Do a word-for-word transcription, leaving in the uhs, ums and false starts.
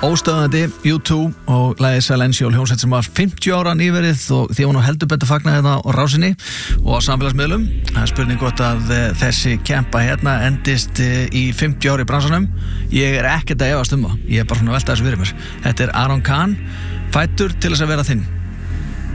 óstöðandi U two og lagið Silencio, hljómsveit sem var fimmtíu ára nýverið og því var nú heldur betur fagnað hérna á rásinni og á samfélagsmiðlum. Það er spurning hvort að þessi kempa hérna endist í fimmtíu ári í bransanum. Ég er ekkert að efast um það, ég er bara svona að velta þessu fyrir mér. Þetta er Aron Khan, fæddur til þess að vera þinn.